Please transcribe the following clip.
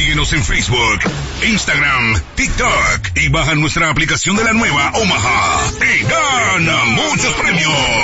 Síguenos en Facebook, Instagram, TikTok y baja nuestra aplicación de la nueva Omaha y gana muchos premios.